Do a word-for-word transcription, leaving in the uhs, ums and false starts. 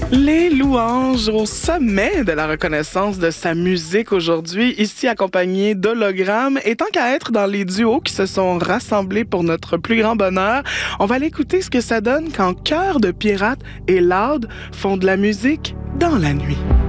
Les louanges au sommet de la reconnaissance de sa musique aujourd'hui, ici accompagné d'hologrammes. Et tant qu'à être dans les duos qui se sont rassemblés pour notre plus grand bonheur, on va aller écouter ce que ça donne quand Cœur de pirate et Loud font de la musique dans la nuit.